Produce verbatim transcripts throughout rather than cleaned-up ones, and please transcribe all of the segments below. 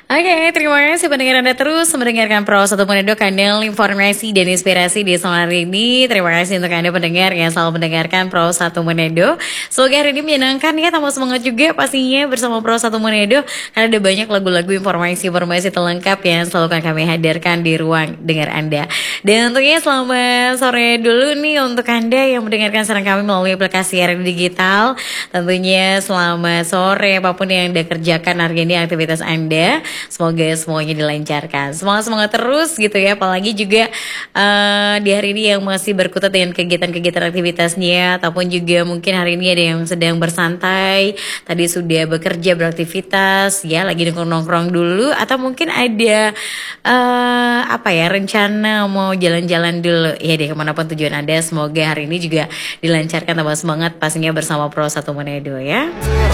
Oke, terima kasih pendengar Anda terus mendengarkan Pro satu Manado, kanal informasi dan inspirasi di sore hari ini. Terima kasih untuk Anda pendengar yang selalu mendengarkan Pro satu Manado. Semoga hari ini menyenangkan ya, tambah semangat juga pastinya bersama Pro satu Manado, karena ada banyak lagu-lagu informasi-informasi terlengkap yang selalu akan kami hadirkan di ruang dengar Anda. Dan tentunya selamat sore dulu nih untuk Anda yang mendengarkan siaran kami melalui aplikasi R R Digital. Tentunya selamat sore apapun yang Anda kerjakan hari ini, aktivitas Anda. Semoga semuanya dilancarkan, semangat-semangat terus gitu ya. Apalagi juga uh, di hari ini yang masih berkutat dengan kegiatan-kegiatan aktivitasnya, ataupun juga mungkin hari ini ada yang sedang bersantai, tadi sudah bekerja beraktivitas ya, lagi nongkrong-nongkrong dulu, atau mungkin ada uh, apa ya, rencana mau jalan-jalan dulu ya deh, kemanapun tujuan Anda. Semoga hari ini juga dilancarkan, tambah semangat pastinya bersama Pro satu Manado ya.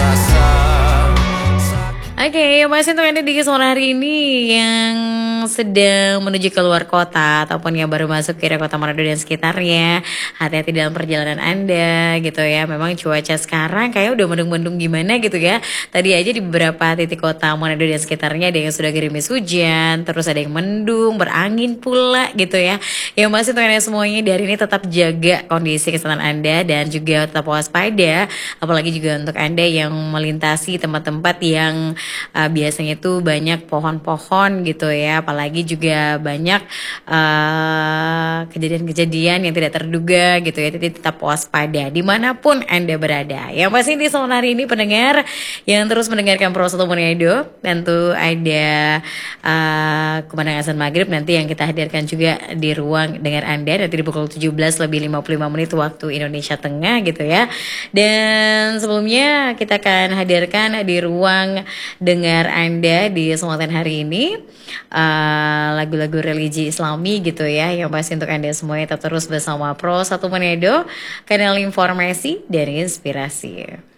Oke, okay, masih untuk Anda di sore hari ini yang sedang menuju ke luar kota ataupun yang baru masuk ke kota Manado dan sekitarnya, hati-hati dalam perjalanan Anda gitu ya. Memang cuaca sekarang kayak udah mendung-mendung gimana gitu ya. Tadi aja di beberapa titik kota Manado dan sekitarnya ada yang sudah gerimis hujan, terus ada yang mendung, berangin pula gitu ya. Yang masih untuk Anda semuanya di hari ini tetap jaga kondisi kesehatan Anda dan juga tetap waspada, apalagi juga untuk Anda yang melintasi tempat-tempat yang Uh, biasanya itu banyak pohon-pohon gitu ya, apalagi juga banyak uh, kejadian-kejadian yang tidak terduga gitu ya. Jadi tetap waspada dimanapun Anda berada. Yang pasti di sore hari ini pendengar yang terus mendengarkan Pro satu Manado, tentu ada uh, kemenangan azan maghrib nanti yang kita hadirkan juga di ruang dengar Anda nanti di pukul tujuh belas lebih lima puluh lima menit waktu Indonesia Tengah gitu ya. Dan sebelumnya kita akan hadirkan di ruang dengar Anda di kesempatan hari ini uh, lagu-lagu religi Islami gitu ya, yang pasti untuk Anda semuanya tetap terus bersama Pro satu Manado, kanal informasi dan inspirasi.